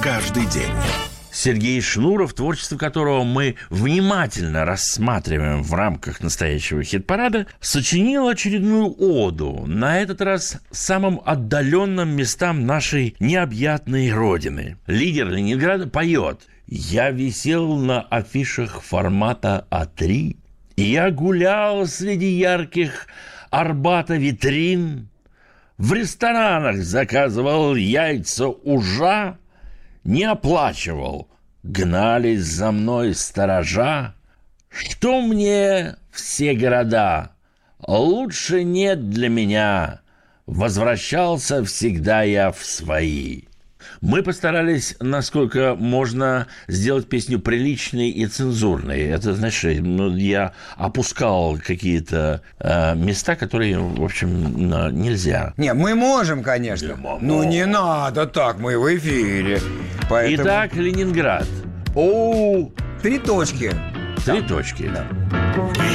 каждый день. Сергей Шнуров, творчество которого мы внимательно рассматриваем в рамках настоящего хит-парада, сочинил очередную оду, на этот раз самым отдаленным местам нашей необъятной родины. Лидер Ленинграда поет: «Я висел на афишах формата А3, и я гулял среди ярких Арбата витрин, в ресторанах заказывал яйца ужа, не оплачивал, гнались за мной сторожа. Что мне все города? Лучше нет для меня. Возвращался всегда я в свои». Мы постарались, насколько можно, сделать песню приличной и цензурной. Это, значит, я опускал какие-то места, которые, в общем, нельзя. Не, мы можем, конечно. Ну, не надо так, мы в эфире. Поэтому... Итак, Ленинград. 3 точки. 3 точки. Да.